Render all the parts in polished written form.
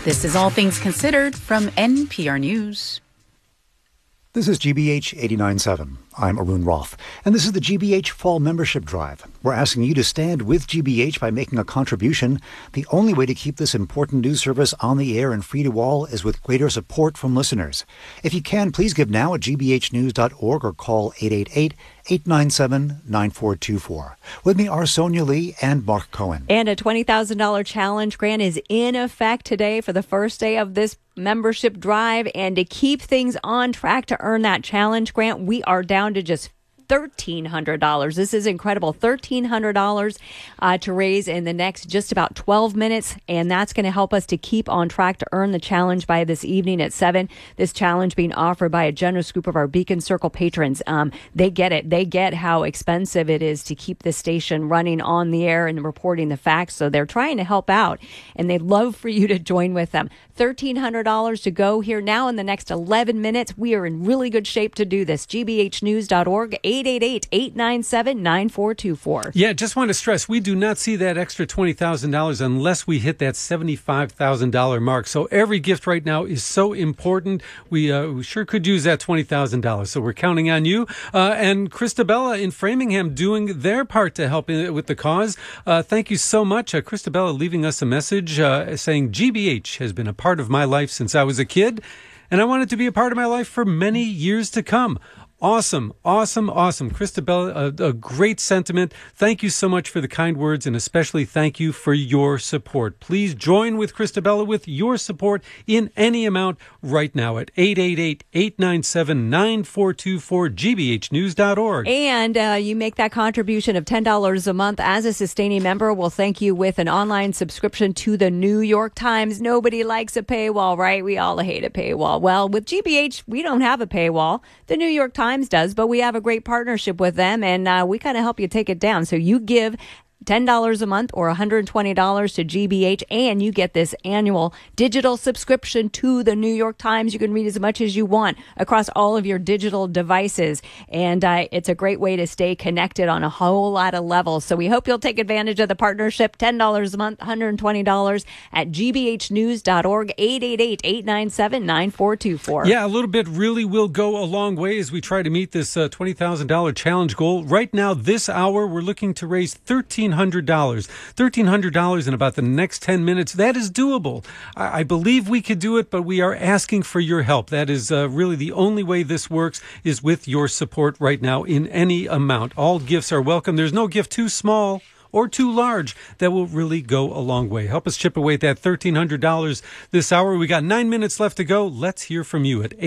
This is All Things Considered from NPR News. This is GBH 89.7. I'm Arun Roth, and this is the GBH Fall Membership Drive. We're asking you to stand with GBH by making a contribution. The only way to keep this important news service on the air and free to all is with greater support from listeners. If you can, please give now at gbhnews.org or call 888-897-9424. With me are Sonia Lee and Mark Cohen. And a $20,000 challenge grant is in effect today for the first day of this membership drive. And to keep things on track to earn that challenge grant, we are down to just $1,300. This is incredible. $1,300 to raise in the next just about 12 minutes. And that's going to help us to keep on track to earn the challenge by this evening at 7. This challenge being offered by a generous group of our Beacon Circle patrons. They get it. They get how expensive it is to keep the station running on the air and reporting the facts. So they're trying to help out, and they'd love for you to join with them. $1,300 to go here now in the next 11 minutes. We are in really good shape to do this. gbhnews.org, 888-897-9424. Yeah, just want to stress, we do not see that extra $20,000 unless we hit that $75,000 mark. So every gift right now is so important. We sure could use that $20,000. So we're counting on you. And Christabella in Framingham doing their part to help with the cause. Thank you so much. Christabella leaving us a message saying, GBH has been a part of my life since I was a kid, and I want it to be a part of my life for many years to come. Awesome, awesome, awesome. Christabella, a great sentiment. Thank you so much for the kind words, and especially thank you for your support. Please join with Christabella with your support in any amount right now at 888-897-9424, gbhnews.org. And you make that contribution of $10 a month as a sustaining member. We'll thank you with an online subscription to the New York Times. Nobody likes a paywall, right? We all hate a paywall. Well, with GBH, we don't have a paywall. The New York Times does, but we have a great partnership with them, and we kind of help you take it down. So you give $10 a month or $120 to GBH, and you get this annual digital subscription to the New York Times. You can read as much as you want across all of your digital devices, and it's a great way to stay connected on a whole lot of levels. So we hope you'll take advantage of the partnership. $10 a month, $120 at gbhnews.org, 888-897-9424. Yeah, a little bit really will go a long way as we try to meet this $20,000 challenge goal. Right now, this hour, we're looking to raise $1,300 in about the next 10 minutes. That is doable. I believe we could do it, but we are asking for your help. That is really the only way this works, is with your support right now in any amount. All gifts are welcome. There's no gift too small or too large that will really go a long way. Help us chip away at that $1,300 this hour. We got 9 minutes left to go. Let's hear from you at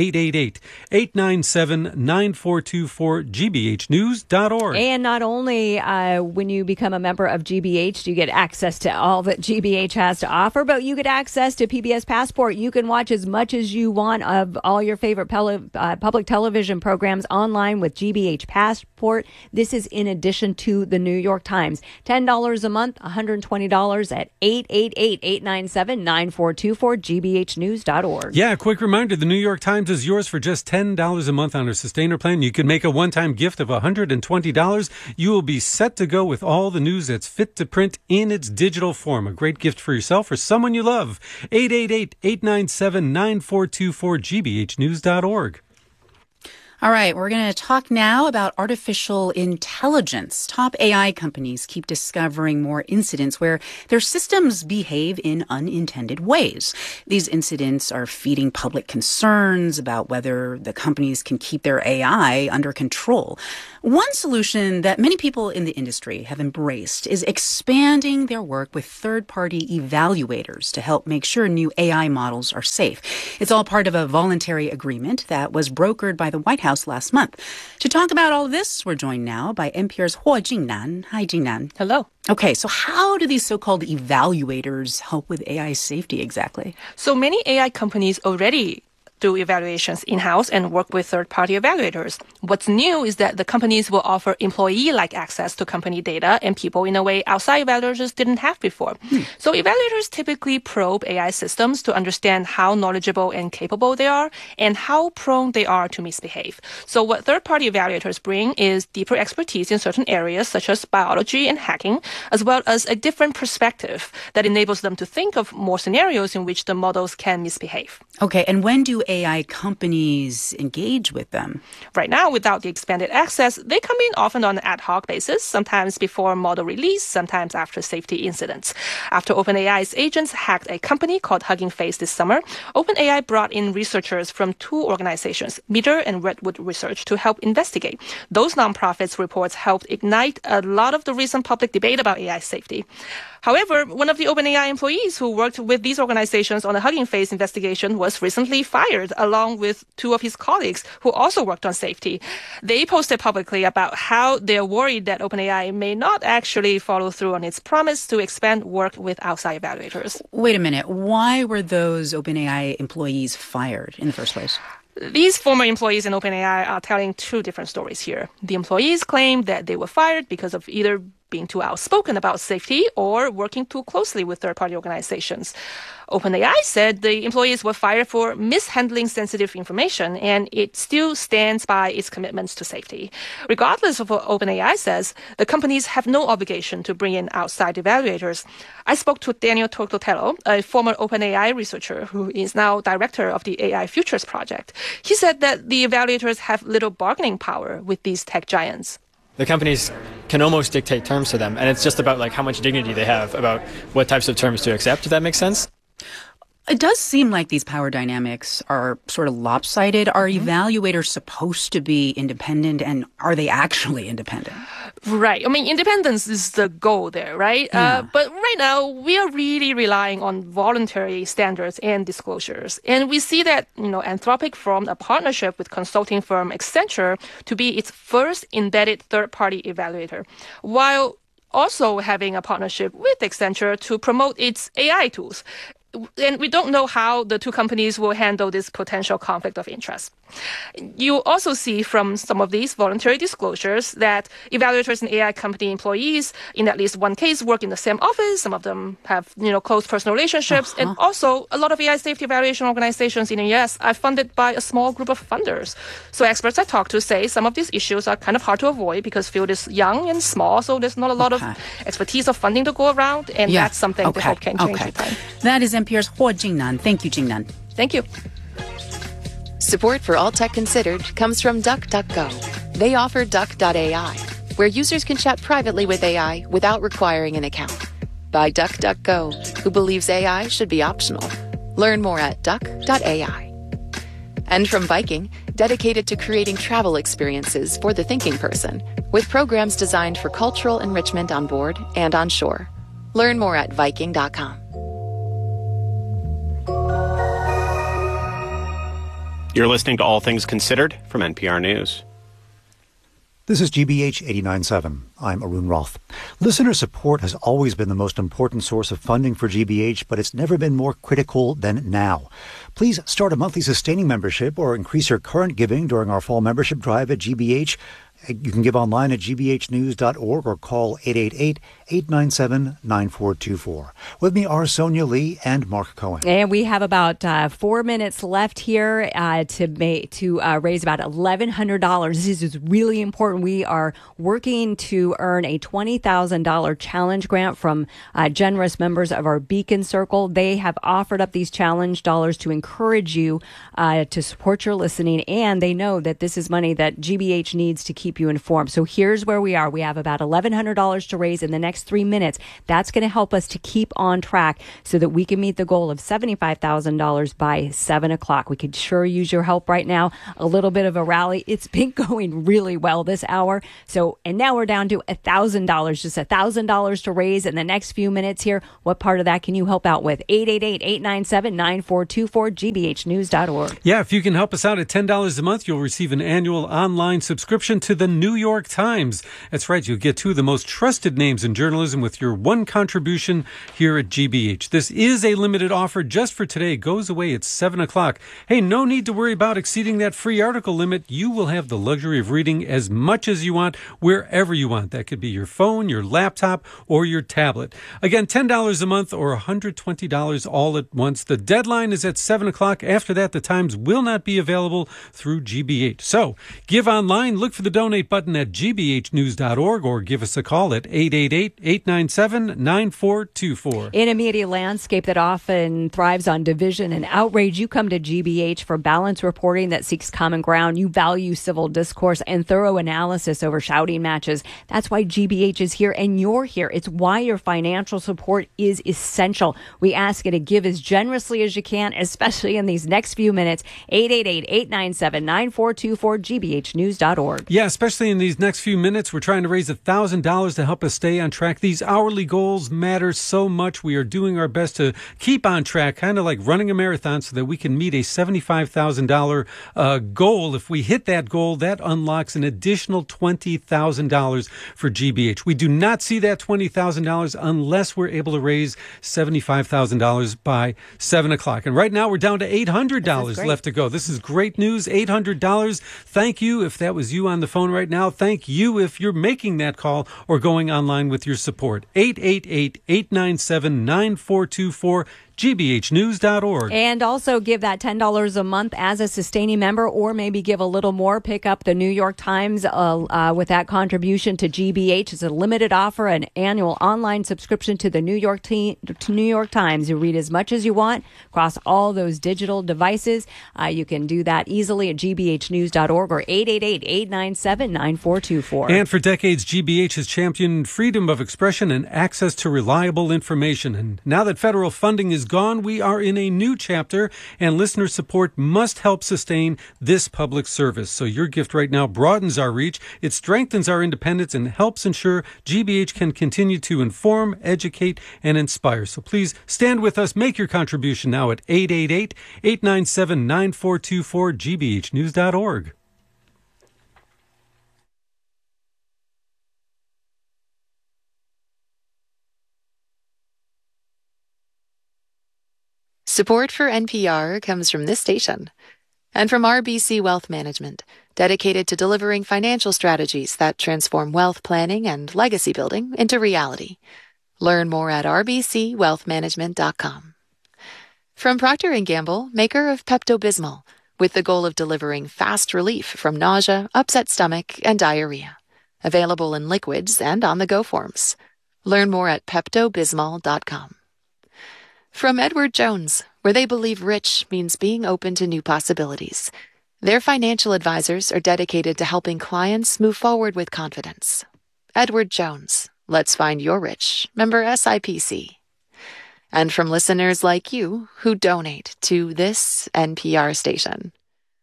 888-897-9424, gbhnews.org. And not only when you become a member of GBH, do you get access to all that GBH has to offer, but you get access to PBS Passport. You can watch as much as you want of all your favorite public television programs online with GBH Passport. This is in addition to the New York Times. $10 a month, $120 at 888-897-9424, gbhnews.org. Yeah, a quick reminder, the New York Times is yours for just $10 a month on our sustainer plan. You can make a one-time gift of $120. You will be set to go with all the news that's fit to print in its digital form. A great gift for yourself or someone you love. 888-897-9424, gbhnews.org. All right, we're going to talk now about artificial intelligence. Top AI companies keep discovering more incidents where their systems behave in unintended ways. These incidents are feeding public concerns about whether the companies can keep their AI under control. One solution that many people in the industry have embraced is expanding their work with third-party evaluators to help make sure new AI models are safe. It's all part of a voluntary agreement that was brokered by the White House last month. To talk about all of this, we're joined now by NPR's Huo Jingnan. Hi, Jingnan. Hello. Okay, so how do these so-called evaluators help with AI safety exactly? So many AI companies already do evaluations in-house and work with third-party evaluators. What's new is that the companies will offer employee-like access to company data and people in a way outside evaluators didn't have before. So evaluators typically probe AI systems to understand how knowledgeable and capable they are and how prone they are to misbehave. So what third-party evaluators bring is deeper expertise in certain areas such as biology and hacking, as well as a different perspective that enables them to think of more scenarios in which the models can misbehave. Okay, and when do AI companies engage with them? Right now, without the expanded access, they come in often on an ad hoc basis, sometimes before model release, sometimes after safety incidents. After OpenAI's agents hacked a company called Hugging Face this summer, OpenAI brought in researchers from two organizations, Meter and Redwood Research, to help investigate. Those nonprofits' reports helped ignite a lot of the recent public debate about AI safety. However, one of the OpenAI employees who worked with these organizations on the Hugging Face investigation was recently fired, along with two of his colleagues who also worked on safety. They posted publicly about how they're worried that OpenAI may not actually follow through on its promise to expand work with outside evaluators. Wait a minute. Why were those OpenAI employees fired in the first place? These former employees in OpenAI are telling two different stories here. The employees claim that they were fired because of either being too outspoken about safety or working too closely with third-party organizations. OpenAI said the employees were fired for mishandling sensitive information, and it still stands by its commitments to safety. Regardless of what OpenAI says, the companies have no obligation to bring in outside evaluators. I spoke to Daniel Toccotello, a former OpenAI researcher who is now director of the AI Futures Project. He said that the evaluators have little bargaining power with these tech giants. The companies can almost dictate terms to them, and it's just about how much dignity they have about what types of terms to accept, if that makes sense. It does seem like these power dynamics are sort of lopsided. Are evaluators supposed to be independent, and are they actually independent? Right. I mean, independence is the goal there, right? Yeah. But right now, we are really relying on voluntary standards and disclosures. And we see that, Anthropic formed a partnership with consulting firm Accenture to be its first embedded third-party evaluator, while also having a partnership with Accenture to promote its AI tools. And we don't know how the two companies will handle this potential conflict of interest. You also see from some of these voluntary disclosures that evaluators and AI company employees, in at least one case, work in the same office. Some of them have, close personal relationships. And also, a lot of AI safety evaluation organizations in the US are funded by a small group of funders. So experts I talked to say some of these issues are kind of hard to avoid because the field is young and small, so there's not a lot of expertise or funding to go around. And that's something they hope can change with time. That is NPR's Huo Jingnan. Thank you, Jingnan. Thank you. Support for All Tech Considered comes from DuckDuckGo. They offer Duck.ai, where users can chat privately with AI without requiring an account. By DuckDuckGo, who believes AI should be optional. Learn more at Duck.ai. And from Viking, dedicated to creating travel experiences for the thinking person, with programs designed for cultural enrichment on board and on shore. Learn more at Viking.com. You're listening to All Things Considered from NPR News. This is GBH 89.7. I'm Arun Roth. Listener support has always been the most important source of funding for GBH, but it's never been more critical than now. Please start a monthly sustaining membership or increase your current giving during our fall membership drive at GBH. You can give online at gbhnews.org or call 888-897-9424. With me are Sonia Lee and Mark Cohen. And we have about 4 minutes left here to raise about $1,100. This is really important. We are working to earn a $20,000 challenge grant from generous members of our Beacon Circle. They have offered up these challenge dollars to encourage you to support your listening, and they know that this is money that GBH needs to keep you informed. So here's where we are. We have about $1,100 to raise in the next 3 minutes. That's going to help us to keep on track so that we can meet the goal of $75,000 by 7 o'clock. We could sure use your help right now. A little bit of a rally. It's been going really well this hour. And now we're down to $1,000, just $1,000 to raise in the next few minutes here. What part of that can you help out with? 888-897-9424, gbhnews.org. Yeah, if you can help us out at $10 a month, you'll receive an annual online subscription to the the New York Times. That's right. You'll get two of the most trusted names in journalism with your one contribution here at GBH. This is a limited offer just for today. It goes away at 7 o'clock. Hey, no need to worry about exceeding that free article limit. You will have the luxury of reading as much as you want, wherever you want. That could be your phone, your laptop, or your tablet. Again, $10 a month or $120 all at once. The deadline is at 7 o'clock. After that, the Times will not be available through GBH. So give online, look for the donate button at gbhnews.org or give us a call at 888-897-9424. In a media landscape that often thrives on division and outrage, you come to GBH for balanced reporting that seeks common ground. You value civil discourse and thorough analysis over shouting matches. That's why GBH is here and you're here. It's why your financial support is essential. We ask you to give as generously as you can, especially in these next few minutes. 888-897-9424, gbhnews.org. Yeah, especially in these next few minutes, we're trying to raise $1,000 to help us stay on track. These hourly goals matter so much. We are doing our best to keep on track, kind of like running a marathon, so that we can meet a $75,000 goal. If we hit that goal, that unlocks an additional $20,000 for GBH. We do not see that $20,000 unless we're able to raise $75,000 by 7 o'clock. And right now we're down to $800 left to go. This is great news, $800. Thank you if that was you on the phone right now. Thank you if you're making that call or going online with your support. 888-897-9424. gbhnews.org. And also give that $10 a month as a sustaining member, or maybe give a little more. Pick up the New York Times with that contribution to GBH. It's a limited offer, an annual online subscription to the New York Times. You read as much as you want across all those digital devices. You can do that easily at gbhnews.org or 888-897-9424. And for decades, GBH has championed freedom of expression and access to reliable information. And now that federal funding is gone, we are in a new chapter, and listener support must help sustain this public service. So your gift right now broadens our reach, it strengthens our independence, and helps ensure GBH can continue to inform, educate, and inspire. So please stand with us. Make your contribution now at 888-897-9424, gbhnews.org. Support for NPR comes from this station and from RBC Wealth Management, dedicated to delivering financial strategies that transform wealth planning and legacy building into reality. Learn more at rbcwealthmanagement.com. From Procter & Gamble, maker of Pepto-Bismol, with the goal of delivering fast relief from nausea, upset stomach, and diarrhea. Available in liquids and on-the-go forms. Learn more at peptobismol.com. From Edward Jones, where they believe rich means being open to new possibilities. Their financial advisors are dedicated to helping clients move forward with confidence. Edward Jones, let's find your rich. Member SIPC. And from listeners like you who donate to this NPR station.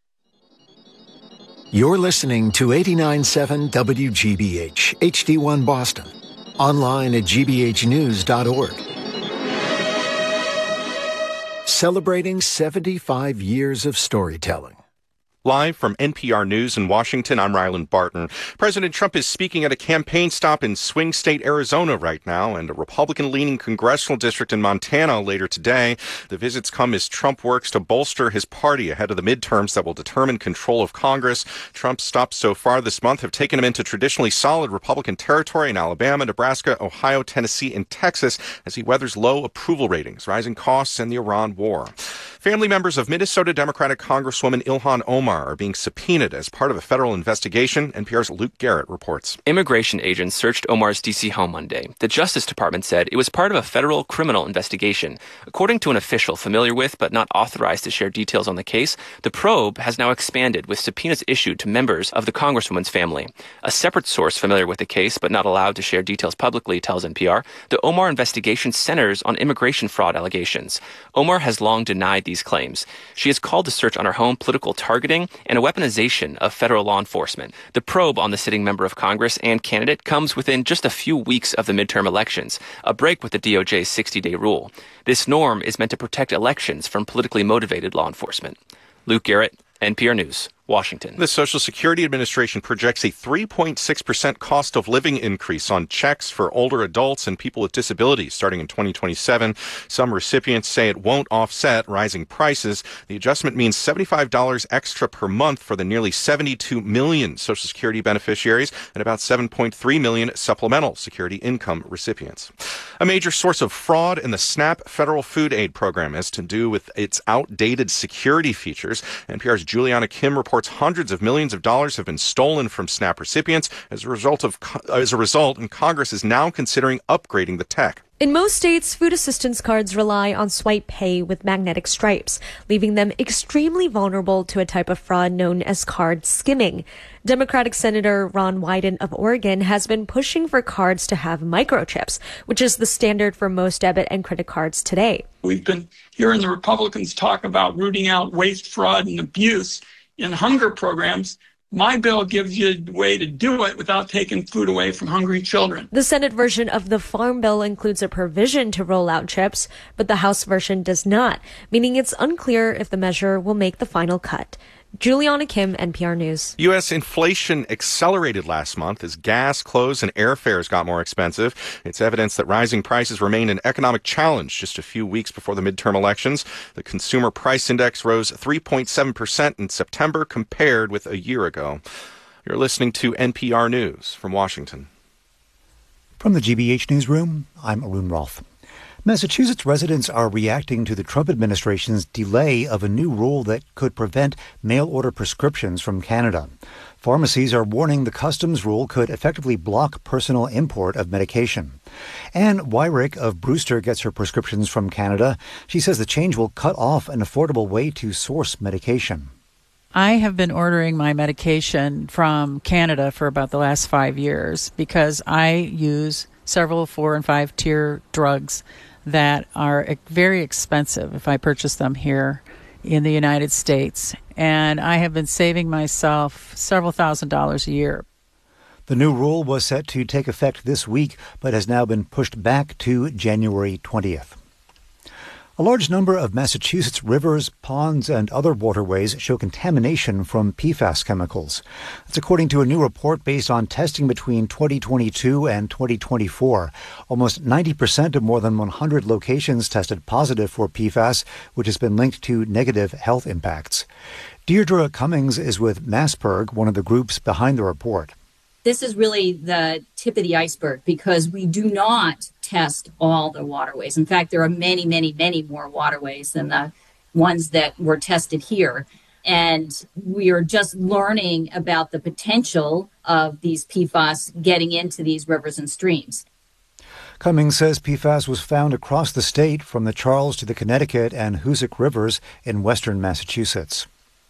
You're listening to 89.7 WGBH, HD1 Boston. Online at gbhnews.org. Celebrating 75 years of storytelling. Live from NPR News in Washington, I'm Ryland Barton. President Trump is speaking at a campaign stop in swing state Arizona right now and a Republican-leaning congressional district in Montana later today. The visits come as Trump works to bolster his party ahead of the midterms that will determine control of Congress. Trump's stops so far this month have taken him into traditionally solid Republican territory in Alabama, Nebraska, Ohio, Tennessee, and Texas as he weathers low approval ratings, rising costs, and the Iran war. Family members of Minnesota Democratic Congresswoman Ilhan Omar are being subpoenaed as part of a federal investigation. NPR's Luke Garrett reports. Immigration agents searched Omar's D.C. home Monday. The Justice Department said it was part of a federal criminal investigation. According to an official familiar with but not authorized to share details on the case, the probe has now expanded with subpoenas issued to members of the Congresswoman's family. A separate source familiar with the case but not allowed to share details publicly tells NPR the Omar investigation centers on immigration fraud allegations. Omar has long denied these claims. She has called the search on her home political targeting and a weaponization of federal law enforcement. The probe on the sitting member of Congress and candidate comes within just a few weeks of the midterm elections, a break with the DOJ's 60-day rule. This norm is meant to protect elections from politically motivated law enforcement. Luke Garrett, NPR News, Washington. The Social Security Administration projects a 3.6% cost of living increase on checks for older adults and people with disabilities starting in 2027. Some recipients say it won't offset rising prices. The adjustment means $75 extra per month for the nearly 72 million Social Security beneficiaries and about 7.3 million supplemental security income recipients. A major source of fraud in the SNAP federal food aid program has to do with its outdated security features. NPR's Juliana Kim reports hundreds of millions of dollars have been stolen from SNAP recipients as a result, and Congress is now considering upgrading the tech. In most states, food assistance cards rely on swipe pay with magnetic stripes, leaving them extremely vulnerable to a type of fraud known as card skimming. Democratic Senator Ron Wyden of Oregon has been pushing for cards to have microchips, which is the standard for most debit and credit cards today. We've been hearing the Republicans talk about rooting out waste, fraud, and abuse in hunger programs. My bill gives you a way to do it without taking food away from hungry children. The Senate version of the Farm Bill includes a provision to roll out chips, but the House version does not, meaning it's unclear if the measure will make the final cut. Juliana Kim, NPR News. U.S. inflation accelerated last month as gas, clothes, and airfares got more expensive. It's evidence that rising prices remain an economic challenge just a few weeks before the midterm elections. The Consumer Price Index rose 3.7% in September compared with a year ago. You're listening to NPR News from Washington. From the GBH Newsroom, I'm Arun Roth. Massachusetts residents are reacting to the Trump administration's delay of a new rule that could prevent mail-order prescriptions from Canada. Pharmacies are warning the customs rule could effectively block personal import of medication. Anne Wyrick of Brewster gets her prescriptions from Canada. She says the change will cut off an affordable way to source medication. I have been ordering my medication from Canada for about the last 5 years because I use several 4- and 5-tier drugs that are very expensive if I purchase them here in the United States. And I have been saving myself several $1,000s a year. The new rule was set to take effect this week, but has now been pushed back to January 20th. A large number of Massachusetts rivers, ponds, and other waterways show contamination from PFAS chemicals. That's according to a new report based on testing between 2022 and 2024. Almost 90% of more than 100 locations tested positive for PFAS, which has been linked to negative health impacts. Deirdre Cummings is with MassPIRG, one of the groups behind the report. This is really the tip of the iceberg because we do not test all the waterways. In fact, there are many, many, many more waterways than the ones that were tested here. And we are just learning about the potential of these PFAS getting into these rivers and streams. Cummings says PFAS was found across the state from the Charles to the Connecticut and Hoosick rivers in western Massachusetts.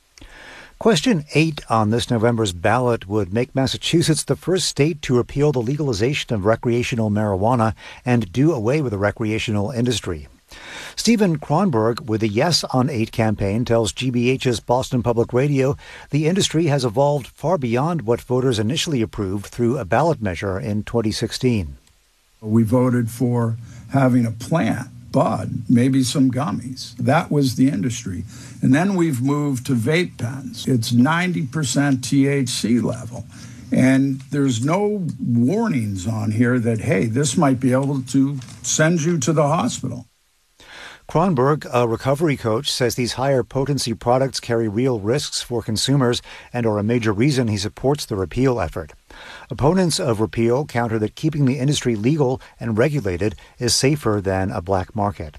Question 8 on this November's ballot would make Massachusetts the first state to repeal the legalization of recreational marijuana and do away with the recreational industry. Stephen Kronberg with the Yes on 8 campaign tells GBH's Boston Public Radio the industry has evolved far beyond what voters initially approved through a ballot measure in 2016. We voted for having a plant, bud, maybe some gummies. That was the industry. And then we've moved to vape pens. It's 90% THC level. And there's no warnings on here that, hey, this might be able to send you to the hospital. Kronberg, a recovery coach, says these higher potency products carry real risks for consumers and are a major reason he supports the repeal effort. Opponents of repeal counter that keeping the industry legal and regulated is safer than a black market.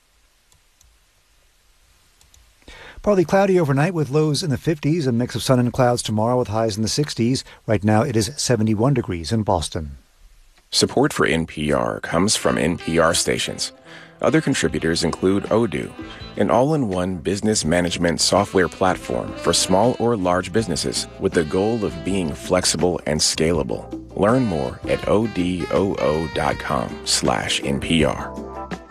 Partly cloudy overnight with lows in the 50s, a mix of sun and clouds tomorrow with highs in the 60s. Right now it is 71 degrees in Boston. Support for NPR comes from NPR stations. Other contributors include Odoo, an all-in-one business management software platform for small or large businesses with the goal of being flexible and scalable. Learn more at odoo.com/NPR.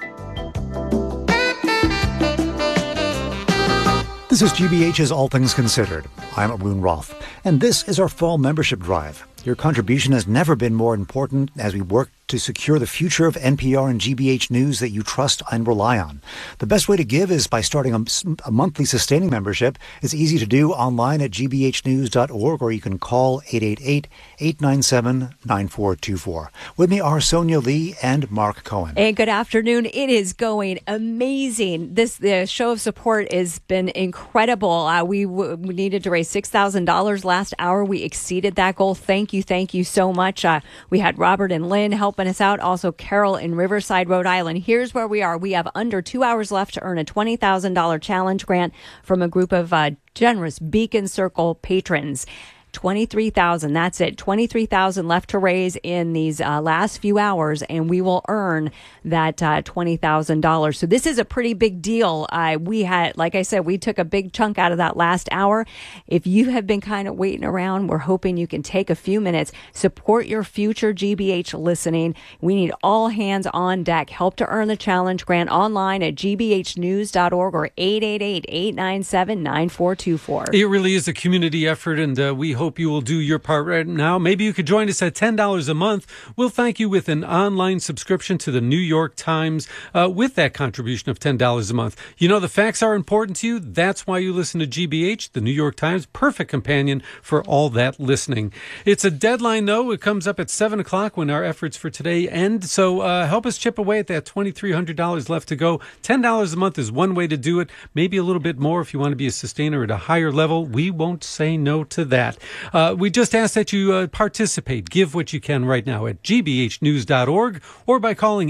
This is GBH's All Things Considered. I'm Arun Roth, and this is our fall membership drive. Your contribution has never been more important as we work to secure the future of NPR and GBH News that you trust and rely on. The best way to give is by starting a monthly sustaining membership. It's easy to do online at gbhnews.org, or you can call 888-897-9424. With me are Sonia Lee and Mark Cohen. Hey, good afternoon. It is going amazing. The show of support has been incredible. We needed to raise $6,000 last hour. We exceeded that goal. Thank you so much. We had Robert and Lynn helping us out. Also, Carol in Riverside, Rhode Island. Here's where we are. We have under 2 hours left to earn a $20,000 challenge grant from a group of generous Beacon Circle patrons. $23,000. That's it. $23,000 left to raise in these last few hours, and we will earn that $20,000. So this is a pretty big deal. We had, like I said, we took a big chunk out of that last hour. If you have been kind of waiting around, we're hoping you can take a few minutes, support your future GBH listening. We need all hands on deck. Help to earn the challenge grant online at gbhnews.org or 888-897-9424. It really is a community effort, and we hope you will do your part right now. Maybe you could join us at $10 a month. We'll thank you with an online subscription to the New York Times with that contribution of $10 a month. You know, the facts are important to you. That's why you listen to GBH, the New York Times, perfect companion for all that listening. It's a deadline, though. It comes up at 7 o'clock when our efforts for today end. So help us chip away at that $2,300 left to go. $10 a month is one way to do it. Maybe a little bit more if you want to be a sustainer at a higher level. We won't say no to that. We just ask that you participate. Give what you can right now at gbhnews.org or by calling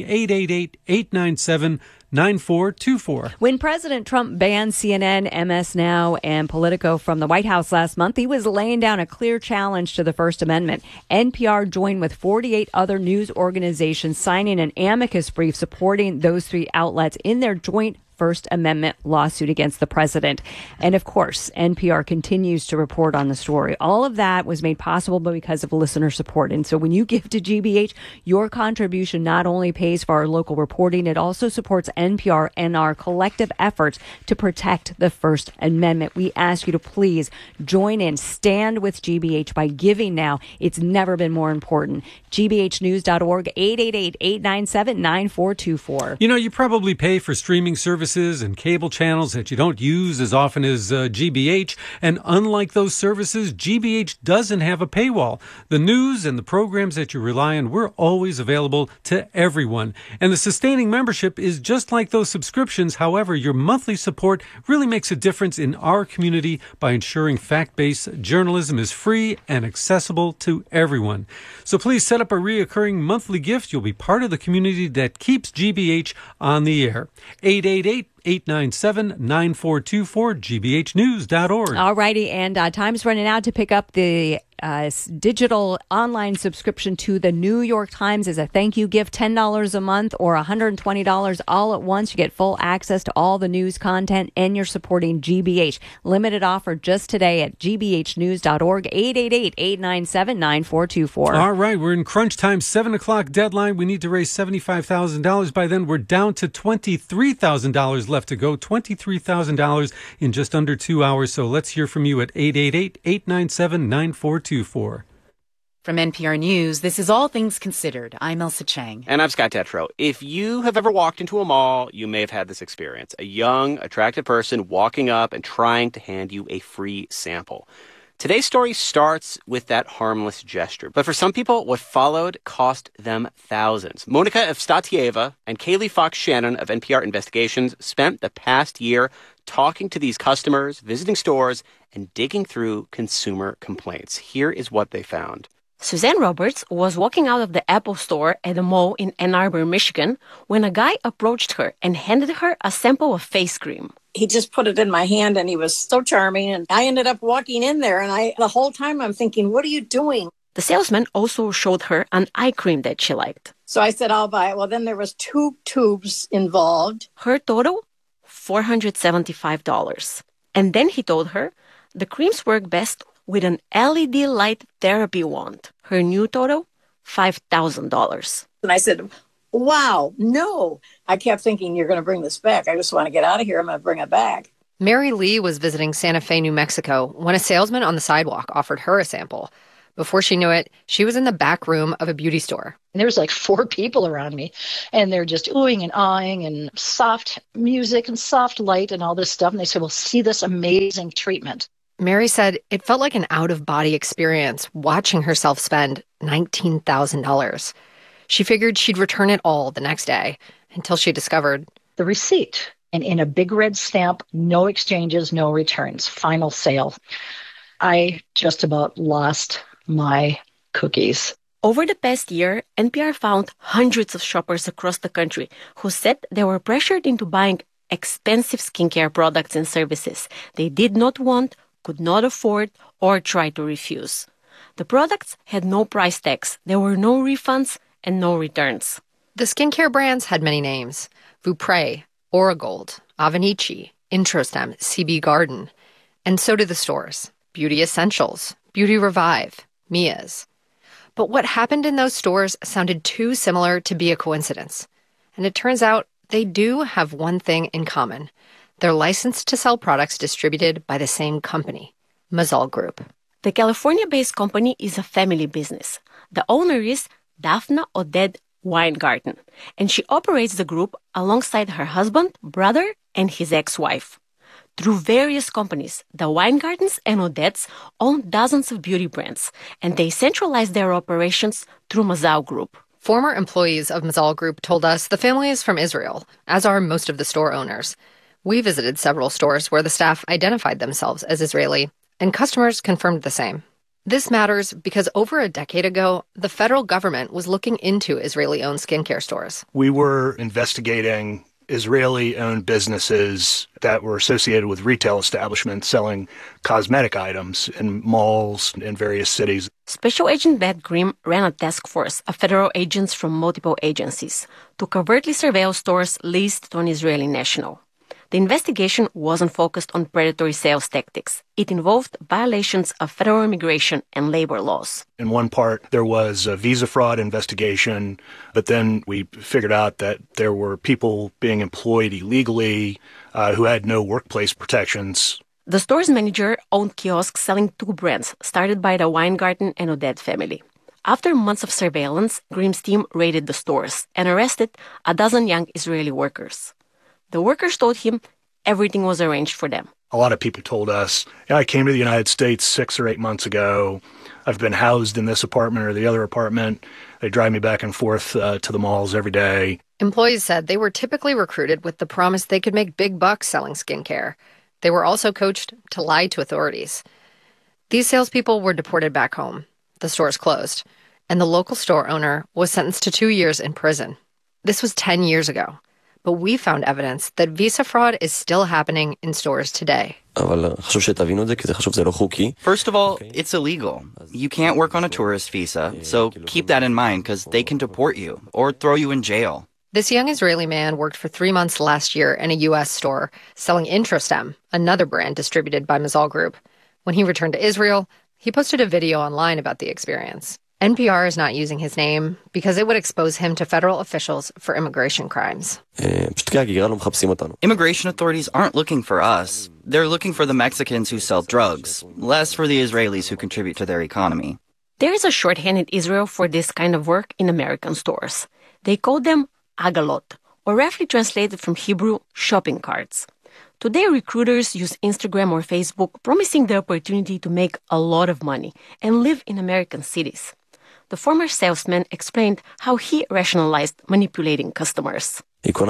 888-897-9424. When President Trump banned CNN, MS Now, and Politico from the White House last month, he was laying down a clear challenge to the First Amendment. NPR joined with 48 other news organizations signing an amicus brief supporting those three outlets in their joint First Amendment lawsuit against the president. And of course, NPR continues to report on the story. All of that was made possible because of listener support. And so when you give to GBH, your contribution not only pays for our local reporting, it also supports NPR and our collective efforts to protect the First Amendment. We ask you to please join in, stand with GBH by giving now. It's never been more important. gbhnews.org, 888-897-9424. You know, you probably pay for streaming services and cable channels that you don't use as often as GBH. And unlike those services, GBH doesn't have a paywall. The news and the programs that you rely on, we're always available to everyone. And the sustaining membership is just like those subscriptions. However, your monthly support really makes a difference in our community by ensuring fact-based journalism is free and accessible to everyone. So please set up a reoccurring monthly gift. You'll be part of the community that keeps GBH on the air. 888-897-9424, gbhnews.org. All righty, and time's running out to pick up the digital online subscription to the New York Times as a thank you gift. $10 a month or $120 all at once. You get full access to all the news content, and you're supporting GBH. Limited offer just today at gbhnews.org, 888-897-9424. All right, we're in crunch time, 7 o'clock deadline. We need to raise $75,000 by then. We're down to $23,000 left to go, $23,000 in just under 2 hours. So let's hear from you at 888-897-9424. From NPR News, this is All Things Considered. I'm Elsa Chang. And I'm Scott Tetro. If you have ever walked into a mall, you may have had this experience. A young, attractive person walking up and trying to hand you a free sample. Today's story starts with that harmless gesture. But for some people, what followed cost them thousands. Monica Evstatieva and Kaylee Fox Shannon of NPR Investigations spent the past year talking to these customers, visiting stores, and digging through consumer complaints. Here is what they found. Suzanne Roberts was walking out of the Apple store at a mall in Ann Arbor, Michigan, when a guy approached her and handed her a sample of face cream. He just put it in my hand, and he was so charming. And I ended up walking in there, and the whole time I'm thinking, what are you doing? The salesman also showed her an eye cream that she liked. So I said, I'll buy it. Well, then there was 2 tubes involved. Her total, $475. And then he told her the creams work best with an LED light therapy wand. Her new total, $5,000. And I said, wow, no. I kept thinking, you're going to bring this back. I just want to get out of here. I'm going to bring it back. Mary Lee was visiting Santa Fe, New Mexico, when a salesman on the sidewalk offered her a sample. Before she knew it, she was in the back room of a beauty store. And there was like 4 people around me, and they're just oohing and aahing and soft music and soft light and all this stuff. And they said, well, see this amazing treatment. Mary said it felt like an out-of-body experience watching herself spend $19,000. She figured she'd return it all the next day until she discovered the receipt. And in a big red stamp, no exchanges, no returns, final sale. I just about lost my cookies. Over the past year, NPR found hundreds of shoppers across the country who said they were pressured into buying expensive skincare products and services they did not want, could not afford, or try to refuse. The products had no price tags, there were no refunds, and no returns. The skincare brands had many names: Vupre, Oragold, Avenici, Introstem, CB Garden. And so did the stores: Beauty Essentials, Beauty Revive, Mia's. But what happened in those stores sounded too similar to be a coincidence. And it turns out they do have one thing in common. They're licensed to sell products distributed by the same company, Maisel Group. The California-based company is a family business. The owner is Daphna Oded Weingarten, and she operates the group alongside her husband, brother, and his ex-wife. Through various companies, the Weingartens and Odets own dozens of beauty brands, and they centralize their operations through Maisel Group. Former employees of Maisel Group told us the family is from Israel, as are most of the store owners. We visited several stores where the staff identified themselves as Israeli, and customers confirmed the same. This matters because over a decade ago, the federal government was looking into Israeli-owned skincare stores. We were investigating Israeli-owned businesses that were associated with retail establishments selling cosmetic items in malls in various cities. Special Agent Beth Grimm ran a task force of federal agents from multiple agencies to covertly surveil stores leased to an Israeli national. The investigation wasn't focused on predatory sales tactics. It involved violations of federal immigration and labor laws. In one part, there was a visa fraud investigation, but then we figured out that there were people being employed illegally who had no workplace protections. The store's manager owned kiosks selling 2 brands started by the Weingarten and Oded family. After months of surveillance, Grimm's team raided the stores and arrested a dozen young Israeli workers. The workers told him everything was arranged for them. A lot of people told us, I came to the United States 6 or 8 months ago. I've been housed in this apartment or the other apartment. They drive me back and forth to the malls every day. Employees said they were typically recruited with the promise they could make big bucks selling skincare. They were also coached to lie to authorities. These salespeople were deported back home. The stores closed, and the local store owner was sentenced to 2 years in prison. This was 10 years ago. But we found evidence that visa fraud is still happening in stores today. First of all, it's illegal. You can't work on a tourist visa, so keep that in mind because they can deport you or throw you in jail. This young Israeli man worked for 3 months last year in a U.S. store selling Introstem, another brand distributed by Maisel Group. When he returned to Israel, he posted a video online about the experience. NPR is not using his name because it would expose him to federal officials for immigration crimes. Immigration authorities aren't looking for us. They're looking for the Mexicans who sell drugs, less for the Israelis who contribute to their economy. There is a shorthand in Israel for this kind of work in American stores. They call them agalot, or roughly translated from Hebrew, shopping carts. Today, recruiters use Instagram or Facebook, promising the opportunity to make a lot of money and live in American cities. The former salesman explained how he rationalized manipulating customers.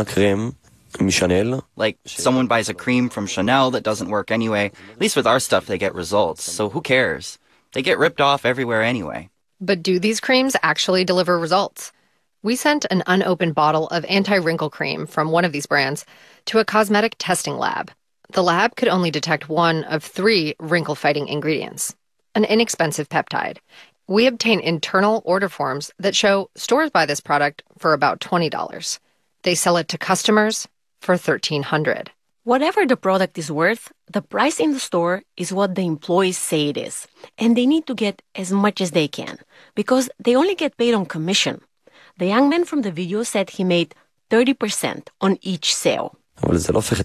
Like, someone buys a cream from Chanel that doesn't work anyway. At least with our stuff, they get results, so who cares? They get ripped off everywhere anyway. But do these creams actually deliver results? We sent an unopened bottle of anti-wrinkle cream from one of these brands to a cosmetic testing lab. The lab could only detect 1 of 3 wrinkle-fighting ingredients, an inexpensive peptide. We obtain internal order forms that show stores buy this product for about $20. They sell it to customers for $1,300. Whatever the product is worth, the price in the store is what the employees say it is. And they need to get as much as they can, because they only get paid on commission. The young man from the video said he made 30% on each sale. But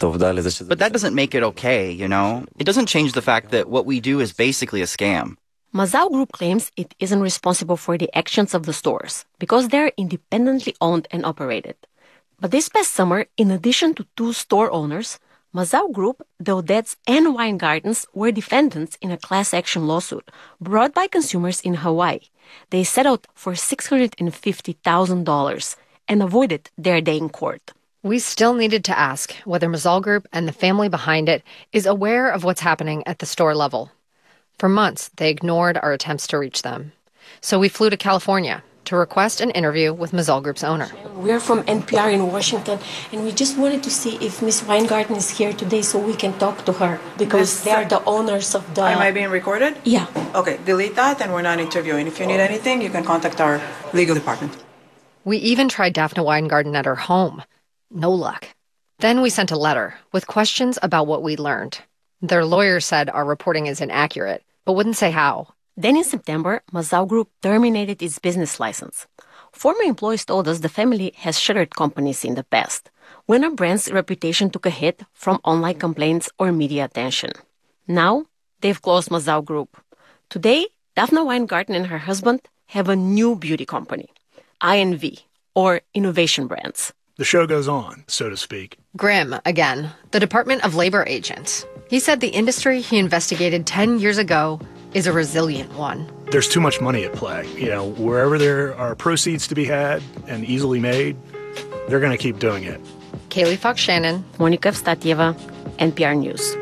that doesn't make it okay, you know? It doesn't change the fact that what we do is basically a scam. Mazao Group claims it isn't responsible for the actions of the stores because they're independently owned and operated. But this past summer, in addition to 2 store owners, Mazao Group, the Odets, and Weingartens were defendants in a class action lawsuit brought by consumers in Hawaii. They settled for $650,000 and avoided their day in court. We still needed to ask whether Mazal Group and the family behind it is aware of what's happening at the store level. For months, they ignored our attempts to reach them. So we flew to California to request an interview with Mazal Group's owner. We're from NPR in Washington, and we just wanted to see if Miss Weingarten is here today so we can talk to her, because they are the owners of the... Am I being recorded? Yeah. Okay, delete that, and we're not interviewing. If you need anything, you can contact our legal department. We even tried Daphne Weingarten at her home. No luck. Then we sent a letter with questions about what we learned. Their lawyer said our reporting is inaccurate, but wouldn't say how. Then in September, Mazao Group terminated its business license. Former employees told us the family has shuttered companies in the past, when a brand's reputation took a hit from online complaints or media attention. Now, they've closed Mazao Group. Today, Daphne Weingarten and her husband have a new beauty company, INV, or Innovation Brands. The show goes on, so to speak. Grimm, again, the Department of Labor agent. He said the industry he investigated 10 years ago is a resilient one. There's too much money at play. Wherever there are proceeds to be had and easily made, they're going to keep doing it. Kaylee Fox-Shannon, Monica Evstatieva, NPR News.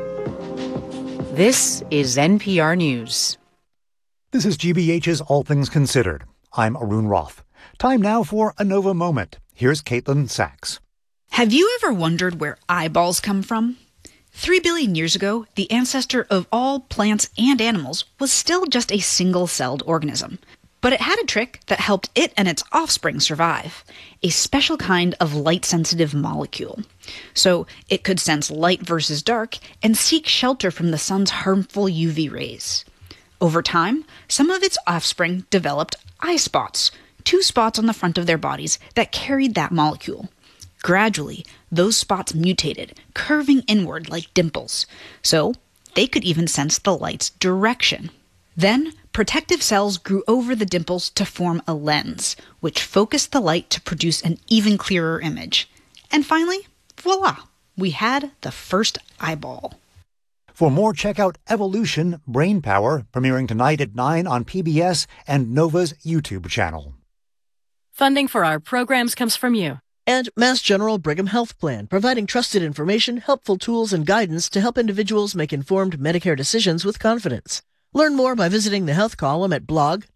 This is NPR News. This is GBH's All Things Considered. I'm Arun Roth. Time now for a Nova Moment. Here's Caitlin Sachs. Have you ever wondered where eyeballs come from? 3 billion years ago, the ancestor of all plants and animals was still just a single-celled organism. But it had a trick that helped it and its offspring survive, a special kind of light-sensitive molecule. So it could sense light versus dark and seek shelter from the sun's harmful UV rays. Over time, some of its offspring developed eye spots, 2 spots on the front of their bodies that carried that molecule. Gradually, those spots mutated, curving inward like dimples, so they could even sense the light's direction. Then, protective cells grew over the dimples to form a lens, which focused the light to produce an even clearer image. And finally, voila, we had the first eyeball. For more, check out Evolution Brain Power, premiering tonight at 9 on PBS and Nova's YouTube channel. Funding for our programs comes from you. And Mass General Brigham Health Plan, providing trusted information, helpful tools, and guidance to help individuals make informed Medicare decisions with confidence. Learn more by visiting the health column at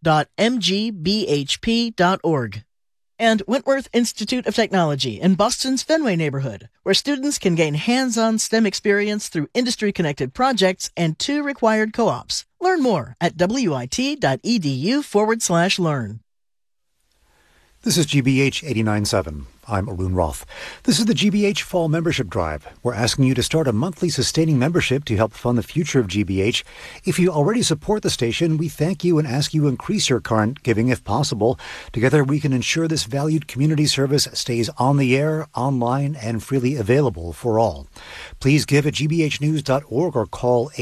blog.mgbhp.org. And Wentworth Institute of Technology in Boston's Fenway neighborhood, where students can gain hands-on STEM experience through industry-connected projects and 2 required co-ops. Learn more at wit.edu/learn. This is GBH 89.7. I'm Arun Roth. This is the GBH Fall Membership Drive. We're asking you to start a monthly sustaining membership to help fund the future of GBH. If you already support the station, we thank you and ask you increase your current giving if possible. Together, we can ensure this valued community service stays on the air, online, and freely available for all. Please give at gbhnews.org or call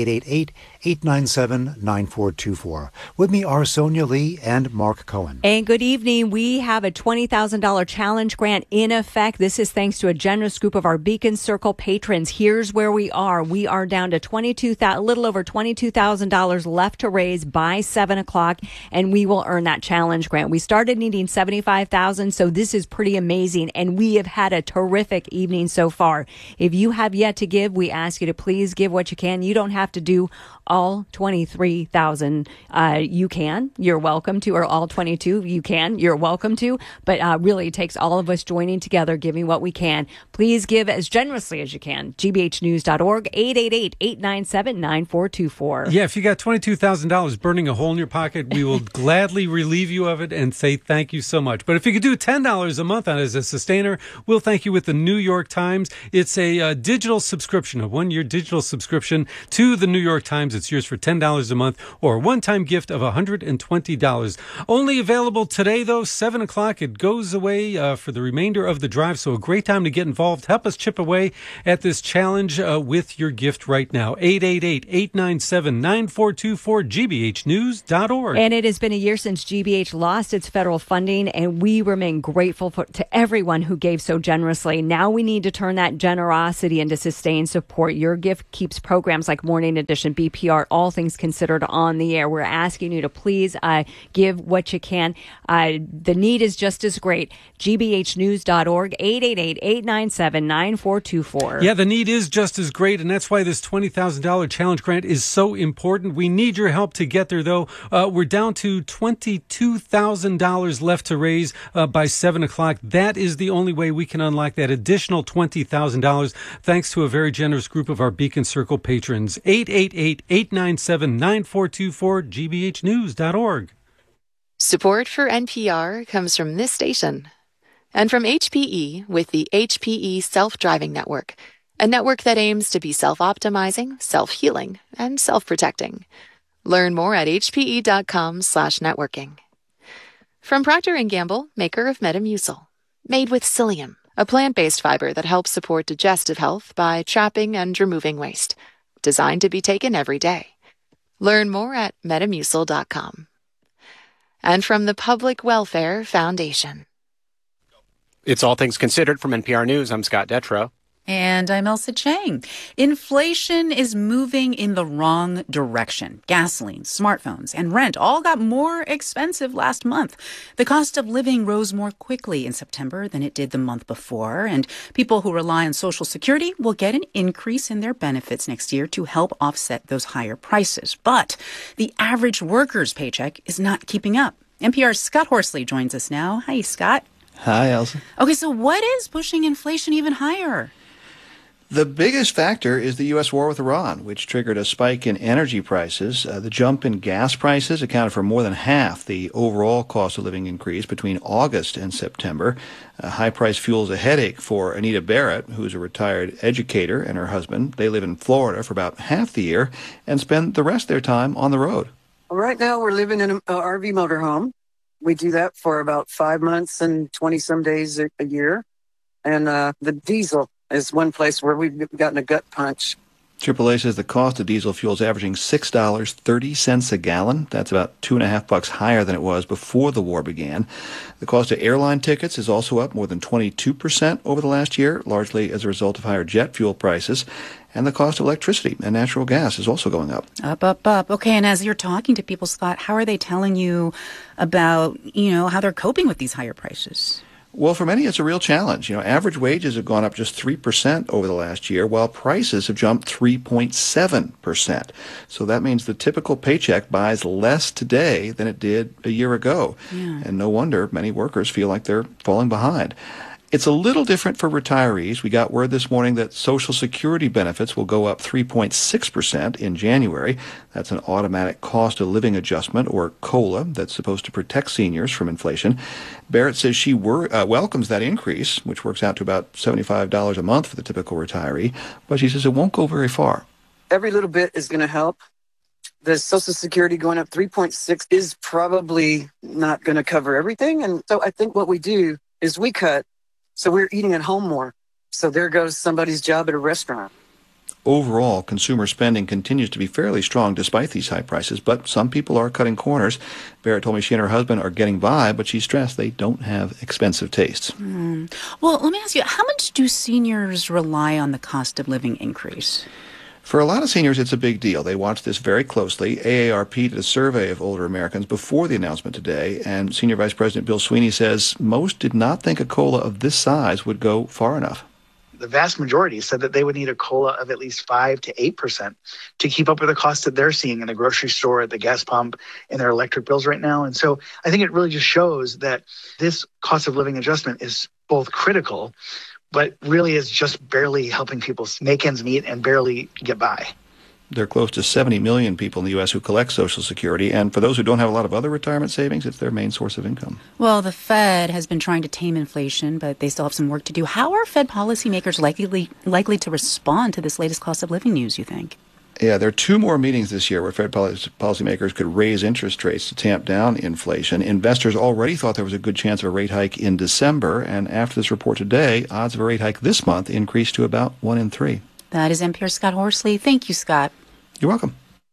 888-897-9424. With me are Sonia Lee and Mark Cohen. And good evening. We have a $20,000 challenge grant in effect. This is thanks to a generous group of our Beacon Circle patrons. Here's where we are. We are down to a little over $22,000 left to raise by 7 o'clock, and we will earn that challenge grant. We started needing $75,000, so this is pretty amazing, and we have had a terrific evening so far. If you have yet to give, we ask you to please give what you can. You don't have to do all 23,000. You can. You're welcome to. Or all 22. You can. You're welcome to. But really, it takes all of us joining together, giving what we can. Please give as generously as you can. gbhnews.org, 888-897-9424. Yeah, if you got $22,000 burning a hole in your pocket, we will gladly relieve you of it and say thank you so much. But if you could do $10 a month on as a sustainer, we'll thank you with the New York Times. It's a digital subscription, a 1-year digital subscription to the New York Times. It's yours for $10 a month or a one-time gift of $120. Only available today, though, 7 o'clock. It goes away for the remainder remainder of the drive, so a great time to get involved. Help us chip away at this challenge with your gift right now. 888-897-9424, gbhnews.org. And it has been a year since GBH lost its federal funding, and we remain grateful to everyone who gave so generously. Now we need to turn that generosity into sustained support. Your gift keeps programs like Morning Edition, BPR, All Things Considered on the air. We're asking you to please give what you can. The need is just as great. gbhnews.org, 888-897-9424. Yeah, the need is just as great, and that's why this $20,000 challenge grant is so important. We need your help to get there, though. We're down to $22,000 left to raise by 7 o'clock. That is the only way we can unlock that additional $20,000, thanks to a very generous group of our Beacon Circle patrons. 888-897-9424, gbhnews.org. Support for NPR comes from this station and from HPE with the HPE Self-Driving Network, a network that aims to be self-optimizing, self-healing, and self-protecting. Learn more at hpe.com/networking. From Procter & Gamble, maker of Metamucil, made with psyllium, a plant-based fiber that helps support digestive health by trapping and removing waste, designed to be taken every day. Learn more at metamucil.com. And from the Public Welfare Foundation. It's All Things Considered from NPR News. I'm Scott Detrow. And I'm Elsa Chang. Inflation is moving in the wrong direction. Gasoline, smartphones, and rent all got more expensive last month. The cost of living rose more quickly in September than it did the month before, and people who rely on Social Security will get an increase in their benefits next year to help offset those higher prices. But the average worker's paycheck is not keeping up. NPR's Scott Horsley joins us now. Hi, Scott. Hi, Elsa. Okay, so what is pushing inflation even higher? The biggest factor is the U.S. war with Iran, which triggered a spike in energy prices. The jump in gas prices accounted for more than half the overall cost of living increase between August and September. High-priced fuel is a headache for Anita Barrett, who's a retired educator, and her husband. They live in Florida for about half the year and spend the rest of their time on the road. Right now, we're living in an RV motorhome. We do that for about 5 months and 20-some days a year. And the diesel is one place where we've gotten a gut punch. AAA says the cost of diesel fuel is averaging $6.30 a gallon. That's about $2.50 higher than it was before the war began. The cost of airline tickets is also up more than 22% over the last year, largely as a result of higher jet fuel prices. And the cost of electricity and natural gas is also going up. Up. Okay, and as you're talking to people, Scott, how are they telling you about, how they're coping with these higher prices? Well, for many, it's a real challenge. Average wages have gone up just 3% over the last year, while prices have jumped 3.7%. So that means the typical paycheck buys less today than it did a year ago. Yeah. And no wonder many workers feel like they're falling behind. It's a little different for retirees. We got word this morning that Social Security benefits will go up 3.6% in January. That's an automatic cost of living adjustment, or COLA, that's supposed to protect seniors from inflation. Barrett says she welcomes that increase, which works out to about $75 a month for the typical retiree, but she says it won't go very far. Every little bit is going to help. The Social Security going up 3.6 is probably not going to cover everything. And so I think what we do is we cut. So we're eating at home more. So there goes somebody's job at a restaurant. Overall, consumer spending continues to be fairly strong despite these high prices, but some people are cutting corners. Barrett told me she and her husband are getting by, but she stressed they don't have expensive tastes. Well, let me ask you, how much do seniors rely on the cost of living increase? For a lot of seniors, it's a big deal. They watch this very closely. AARP did a survey of older Americans before the announcement today, and Senior Vice President Bill Sweeney says most did not think a COLA of this size would go far enough. The vast majority said that they would need a COLA of at least 5 to 8% to keep up with the costs that they're seeing in the grocery store, at the gas pump, and their electric bills right now. And so I think it really just shows that this cost of living adjustment is both critical, but really is just barely helping people make ends meet and barely get by. There are close to 70 million people in the U.S. who collect Social Security, and for those who don't have a lot of other retirement savings, it's their main source of income. Well, the Fed has been trying to tame inflation, but they still have some work to do. How are Fed policymakers likely to respond to this latest cost of living news, you think? Yeah, there are 2 more meetings this year where Fed policymakers could raise interest rates to tamp down inflation. Investors already thought there was a good chance of a rate hike in December, and after this report today, odds of a rate hike this month increased to about 1 in 3. That is NPR's Scott Horsley. Thank you, Scott. You're welcome.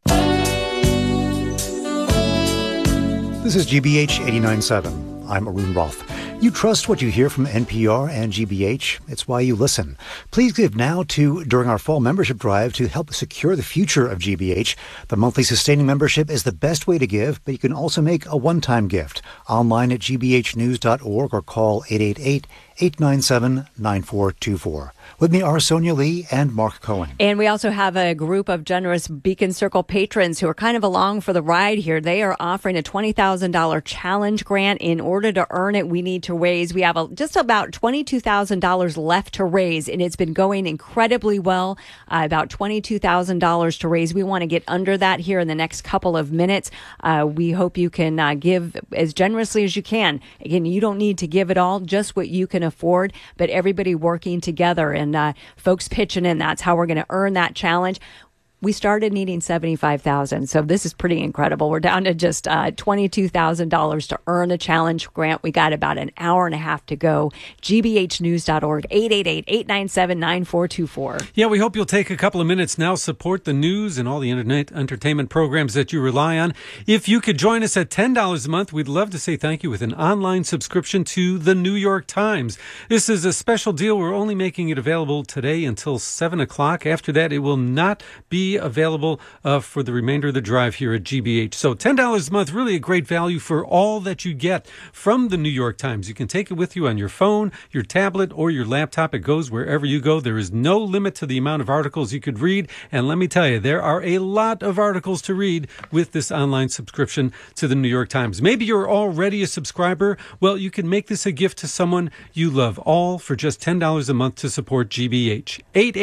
This is GBH 89.7. I'm Arun Roth. You trust what you hear from NPR and GBH. It's why you listen. Please give now during our fall membership drive to help secure the future of GBH. The monthly sustaining membership is the best way to give, but you can also make a one-time gift online at gbhnews.org or call 888-897-9424. With me are Sonia Lee and Mark Cohen. And we also have a group of generous Beacon Circle patrons who are kind of along for the ride here. They are offering a $20,000 challenge grant. In order to earn it, we need to raise. We have just about $22,000 left to raise, and it's been going incredibly well. About $22,000 to raise. We want to get under that here in the next couple of minutes. We hope you can give as generously as you can. Again, you don't need to give it all, just what you can afford, but everybody working together and folks pitching in. That's how we're going to earn that challenge. We started needing $75,000, so this is pretty incredible. We're down to just $22,000 to earn the challenge grant. We got about an hour and a half to go. gbhnews.org, 888-897-9424. Yeah, we hope you'll take a couple of minutes now, support the news and all the internet entertainment programs that you rely on. If you could join us at $10 a month, we'd love to say thank you with an online subscription to the New York Times. This is a special deal. We're only making it available today until 7 o'clock. After that, it will not be available for the remainder of the drive here at GBH. So $10 a month, really a great value for all that you get from the New York Times. You can take it with you on your phone, your tablet, or your laptop. It goes wherever you go. There is no limit to the amount of articles you could read. And let me tell you, there are a lot of articles to read with this online subscription to the New York Times. Maybe you're already a subscriber. Well, you can make this a gift to someone you love, all for just $10 a month to support GBH.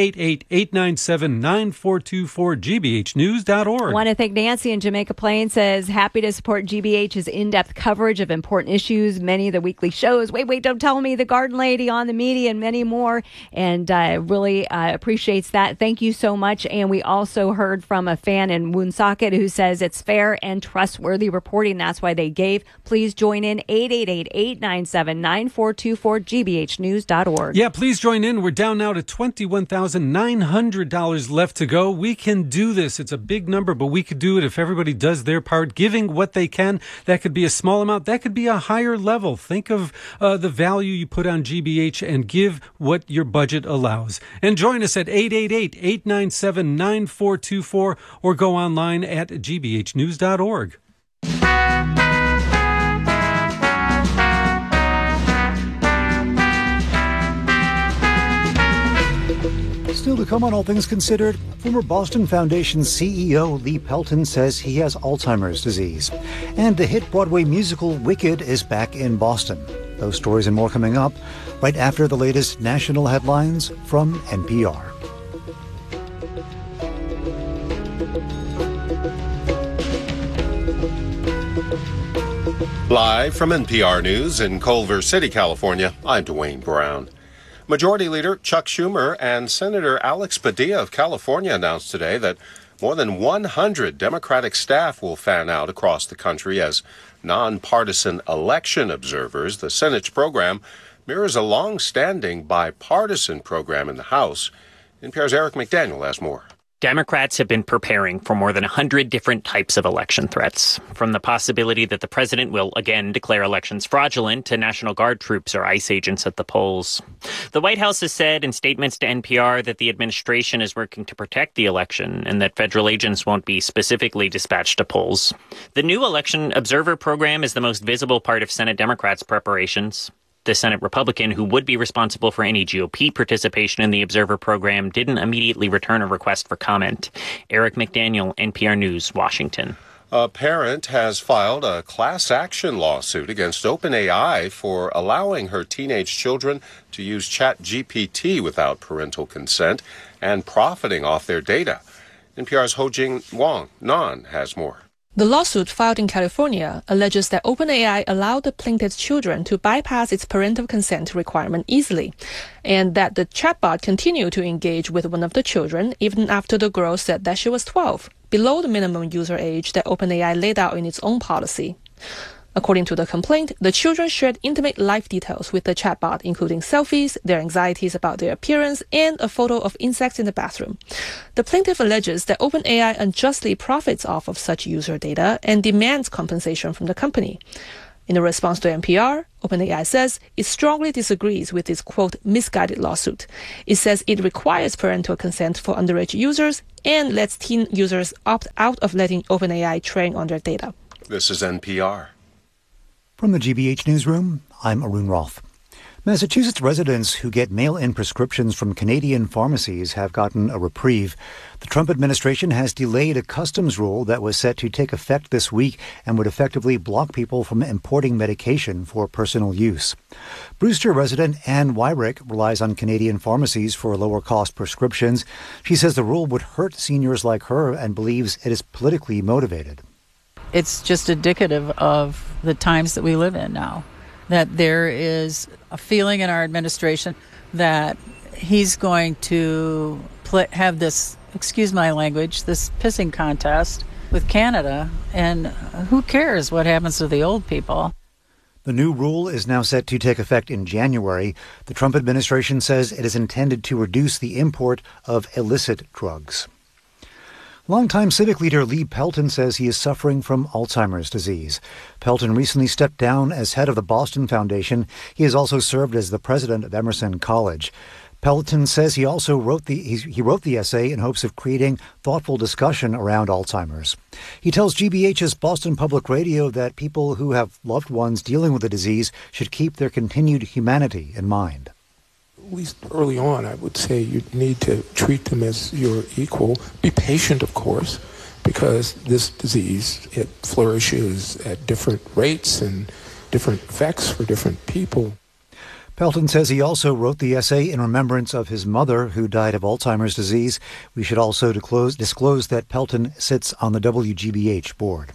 888-897-9424. gbhnews.org. I want to thank Nancy in Jamaica Plain. Says, happy to support GBH's in-depth coverage of important issues, many of the weekly shows. Wait, don't tell me, The Garden Lady, On the Media, and many more. And really appreciates that. Thank you so much. And we also heard from a fan in Woonsocket who says it's fair and trustworthy reporting. That's why they gave. Please join in, 888-897-9424, gbhnews.org. Yeah, please join in. We're down now to $21,900 left to go. We can do this. It's a big number, but we could do it if everybody does their part, giving what they can. That could be a small amount. That could be a higher level. Think of the value you put on GBH and give what your budget allows. And join us at 888-897-9424 or go online at gbhnews.org. Still to come on All Things Considered, former Boston Foundation CEO Lee Pelton says he has Alzheimer's disease. And the hit Broadway musical Wicked is back in Boston. Those stories and more coming up right after the latest national headlines from NPR. Live from NPR News in Culver City, California, I'm Dwayne Brown. Majority Leader Chuck Schumer and Senator Alex Padilla of California announced today that more than 100 Democratic staff will fan out across the country as nonpartisan election observers. The Senate's program mirrors a long-standing bipartisan program in the House. NPR's Eric McDaniel has more. Democrats have been preparing for more than 100 different types of election threats, from the possibility that the president will again declare elections fraudulent to National Guard troops or ICE agents at the polls. The White House has said in statements to NPR that the administration is working to protect the election and that federal agents won't be specifically dispatched to polls. The new election observer program is the most visible part of Senate Democrats' preparations. The Senate Republican who would be responsible for any GOP participation in the Observer program didn't immediately return a request for comment. Eric McDaniel, NPR News, Washington. A parent has filed a class action lawsuit against OpenAI for allowing her teenage children to use ChatGPT without parental consent and profiting off their data. NPR's Ho-Jing Nan has more. The lawsuit filed in California alleges that OpenAI allowed the plaintiff's children to bypass its parental consent requirement easily, and that the chatbot continued to engage with one of the children even after the girl said that she was 12, below the minimum user age that OpenAI laid out in its own policy. According to the complaint, the children shared intimate life details with the chatbot, including selfies, their anxieties about their appearance, and a photo of insects in the bathroom. The plaintiff alleges that OpenAI unjustly profits off of such user data and demands compensation from the company. In a response to NPR, OpenAI says it strongly disagrees with this, quote, misguided lawsuit. It says it requires parental consent for underage users and lets teen users opt out of letting OpenAI train on their data. This is NPR. From the GBH Newsroom, I'm Arun Roth. Massachusetts residents who get mail-in prescriptions from Canadian pharmacies have gotten a reprieve. The Trump administration has delayed a customs rule that was set to take effect this week and would effectively block people from importing medication for personal use. Brewster resident Ann Wyrick relies on Canadian pharmacies for lower-cost prescriptions. She says the rule would hurt seniors like her and believes it is politically motivated. It's just indicative of the times that we live in now, that there is a feeling in our administration that he's going to have this, excuse my language, this pissing contest with Canada, and who cares what happens to the old people? The new rule is now set to take effect in January. The Trump administration says it is intended to reduce the import of illicit drugs. Longtime Civic leader Lee Pelton says he is suffering from Alzheimer's disease. Pelton recently stepped down as head of the Boston Foundation. He has also served as the president of Emerson College. Pelton says he also wrote the essay in hopes of creating thoughtful discussion around Alzheimer's. He tells GBH's Boston Public Radio that people who have loved ones dealing with the disease should keep their continued humanity in mind. At least early on, I would say you need to treat them as your equal. Be patient, of course, because this disease, it flourishes at different rates and different effects for different people. Pelton says he also wrote the essay in remembrance of his mother, who died of Alzheimer's disease. We should also disclose that Pelton sits on the WGBH board.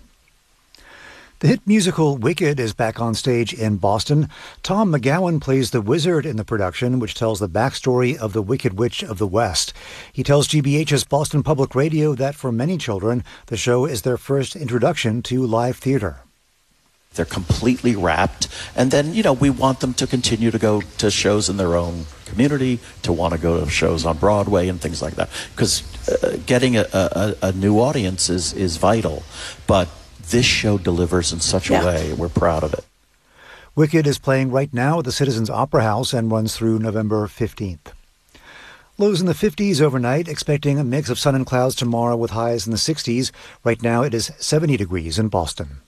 The hit musical Wicked is back on stage in Boston. Tom McGowan plays the wizard in the production, which tells the backstory of the Wicked Witch of the West. He tells GBH's Boston Public Radio that for many children, the show is their first introduction to live theater. They're completely wrapped, and then, we want them to continue to go to shows in their own community, to want to go to shows on Broadway and things like that, because getting a new audience is vital. But this show delivers in such a way. We're proud of it. Wicked is playing right now at the Citizens Opera House and runs through November 15th. Lows in the 50s overnight, expecting a mix of sun and clouds tomorrow with highs in the 60s. Right now it is 70 degrees in Boston.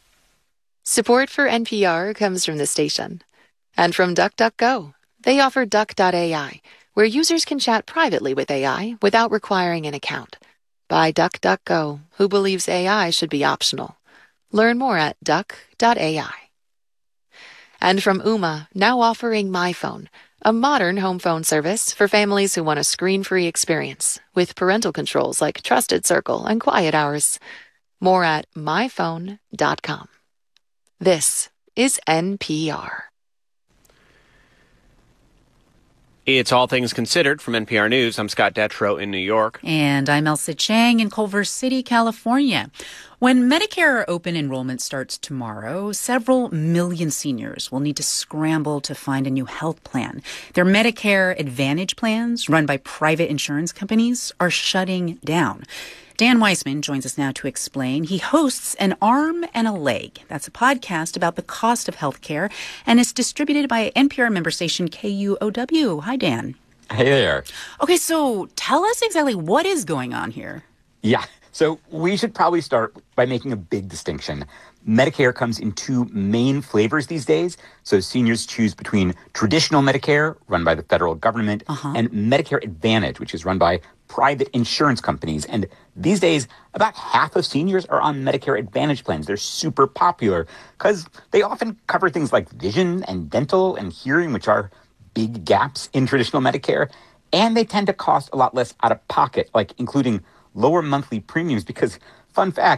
Support for NPR comes from the station and from DuckDuckGo. They offer Duck.ai, where users can chat privately with AI without requiring an account. By DuckDuckGo, who believes AI should be optional. Learn more at duck.ai. And from Ooma, now offering MyPhone, a modern home phone service for families who want a screen-free experience with parental controls like Trusted Circle and Quiet Hours. More at myphone.com. This is NPR. It's All Things Considered from NPR News. I'm Scott Detrow in New York. And I'm Elsa Chang in Culver City, California. When Medicare open enrollment starts tomorrow, several million seniors will need to scramble to find a new health plan. Their Medicare Advantage plans, run by private insurance companies, are shutting down. Dan Weissman joins us now to explain. He hosts An Arm and a Leg. That's a podcast about the cost of health care, and it's distributed by NPR member station KUOW. Hi, Dan. Hey there. Okay, so tell us exactly what is going on here. Yeah, so we should probably start by making a big distinction. Medicare comes in two main flavors these days. So seniors choose between traditional Medicare, run by the federal government, and Medicare Advantage, which is run by private insurance companies. And these days, about half of seniors are on Medicare Advantage plans. They're super popular because they often cover things like vision and dental and hearing, which are big gaps in traditional Medicare. And they tend to cost a lot less out of pocket, like including lower monthly premiums because, fun fact,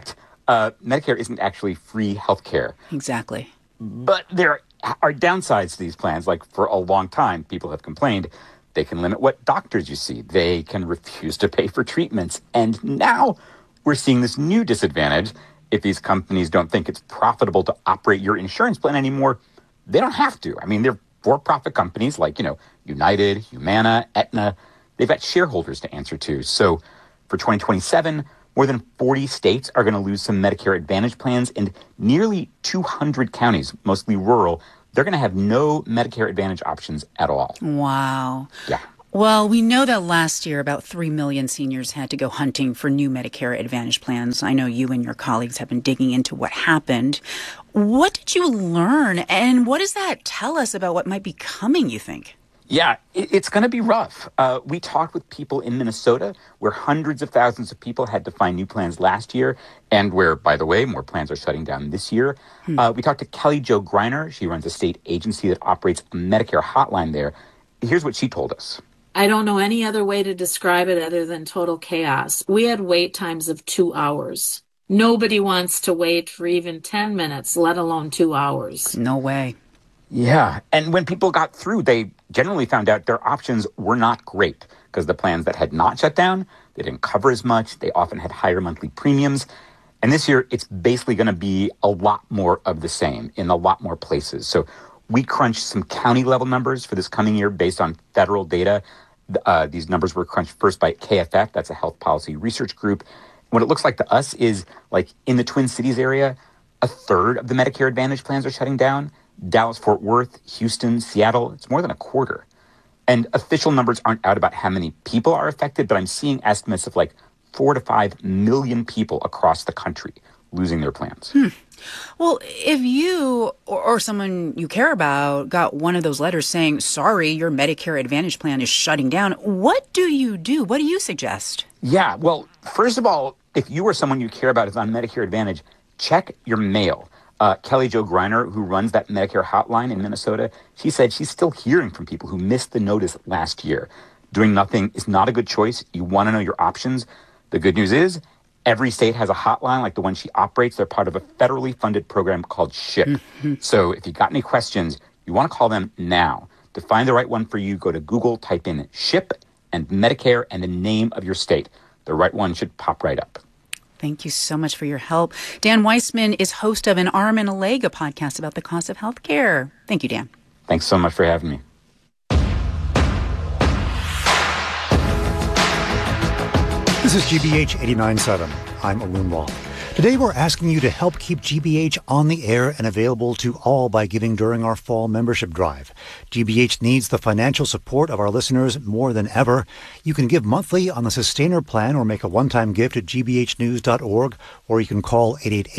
Medicare isn't actually free health care. Exactly. But there are downsides to these plans. Like, for a long time, people have complained they can limit what doctors you see. They can refuse to pay for treatments. And now we're seeing this new disadvantage. If these companies don't think it's profitable to operate your insurance plan anymore, they don't have to. I mean, they're for-profit companies like, United, Humana, Aetna. They've got shareholders to answer to. So for 2027, more than 40 states are going to lose some Medicare Advantage plans, and nearly 200 counties, mostly rural, they're going to have no Medicare Advantage options at all. Wow. Yeah. Well, we know that last year about 3 million seniors had to go hunting for new Medicare Advantage plans. I know you and your colleagues have been digging into what happened. What did you learn, and what does that tell us about what might be coming, you think? Yeah, it's going to be rough. We talked with people in Minnesota where hundreds of thousands of people had to find new plans last year, and where, by the way, more plans are shutting down this year. We talked to Kelly Jo Greiner. She runs a state agency that operates a Medicare hotline there. Here's what she told us. I don't know any other way to describe it other than total chaos. We had wait times of 2 hours. Nobody wants to wait for even 10 minutes, let alone 2 hours. No way. Yeah. And when people got through, they generally found out their options were not great because the plans that had not shut down, they didn't cover as much. They often had higher monthly premiums. And this year, it's basically going to be a lot more of the same in a lot more places. So we crunched some county level numbers for this coming year based on federal data. These numbers were crunched first by KFF. That's a health policy research group. What it looks like to us is, like, in the Twin Cities area, a third of the Medicare Advantage plans are shutting down. Dallas-Fort Worth, Houston, Seattle, it's more than a quarter. And official numbers aren't out about how many people are affected, but I'm seeing estimates of like 4 to 5 million people across the country losing their plans. Well, if you or someone you care about got one of those letters saying, sorry, your Medicare Advantage plan is shutting down, what do you do? What do you suggest? Yeah, well, first of all, if you or someone you care about is on Medicare Advantage, check your mail. Kelly Jo Greiner, who runs that Medicare hotline in Minnesota, she said she's still hearing from people who missed the notice last year. Doing nothing is not a good choice. You want to know your options. The good news is every state has a hotline like the one she operates. They're part of a federally funded program called SHIP. So if you got any questions, you want to call them now. To find the right one for you, go to Google, type in SHIP and Medicare and the name of your state. The right one should pop right up. Thank you so much for your help. Dan Weissman is host of An Arm and a Leg, a podcast about the cost of health care. Thank you, Dan. Thanks so much for having me. This is GBH 89.7. I'm Arun Roth. Today we're asking you to help keep GBH on the air and available to all by giving during our fall membership drive. GBH needs the financial support of our listeners more than ever. You can give monthly on the Sustainer plan or make a one-time gift at gbhnews.org, or you can call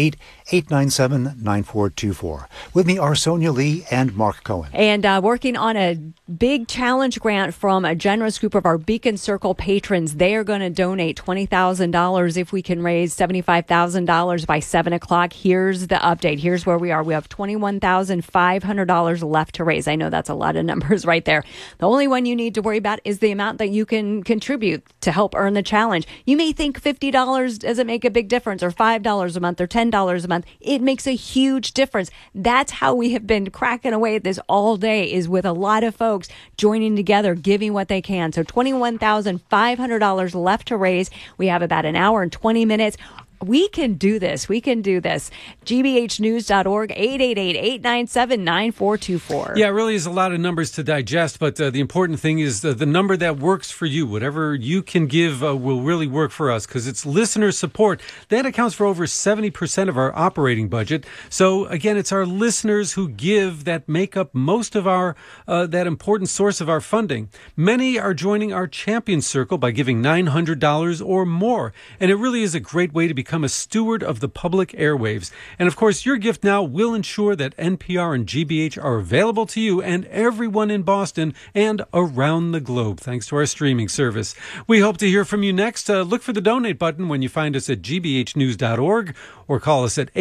888-897-9424. With me are Sonia Lee and Mark Cohen. And working on a big challenge grant from a generous group of our Beacon Circle patrons. They are going to donate $20,000 if we can raise $75,000 by 7 o'clock. Here's the update. Here's where we are. We have $21,500 left to raise. I know that's a lot of numbers right there. The only one you need to worry about is the amount that you can contribute to help earn the challenge. You may think $50 doesn't make a big difference, or $5 a month, or $10 a month. It makes a huge difference. That's how we have been cracking away at this all day, is with a lot of folks joining together, giving what they can. So $21,500 left to raise. We have about an hour and 20 minutes. We can do this. We can do this. GBHnews.org, 888-897-9424. Yeah, it really is a lot of numbers to digest, but the important thing is the number that works for you. Whatever you can give will really work for us, because it's listener support. That accounts for over 70% of our operating budget. So, again, it's our listeners who give that make up most of our that important source of our funding. Many are joining our Champion Circle by giving $900 or more, and it really is a great way to become a steward of the public airwaves. And of course, your gift now will ensure that NPR and GBH are available to you and everyone in Boston and around the globe, thanks to our streaming service. We hope to hear from you next. Look for the donate button when you find us at gbhnews.org, or call us at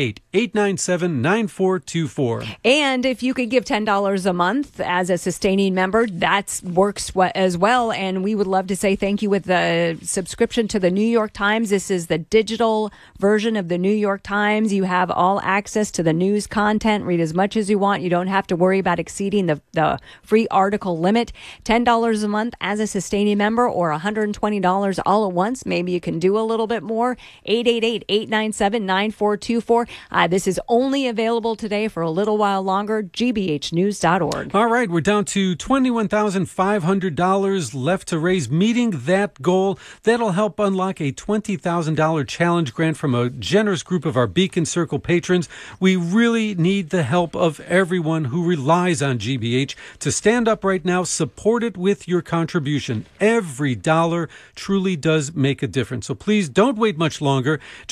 888-897-9424. And if you could give $10 a month as a sustaining member, that works as well. And we would love to say thank you with the subscription to the New York Times. This is the digital digital version of the New York Times. You have all access to the news content. Read as much as you want. You don't have to worry about exceeding the free article limit. $10 a month as a sustaining member, or $120 all at once. Maybe you can do a little bit more. 888-897-9424. This is only available today for a little while longer. gbhnews.org. All right, we're down to $21,500 left to raise. Meeting that goal, that'll help unlock a $20,000 challenge grant from a generous group of our Beacon Circle patrons. We really need the help of everyone who relies on GBH to stand up right now. Support it with your contribution. Every dollar truly does make a difference. So please don't wait much longer. Just